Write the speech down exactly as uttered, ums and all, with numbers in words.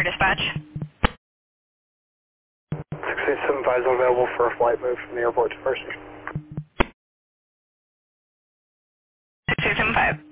Dispatch. six eight seven five is available for a flight move from the airport to First. six eight seven five.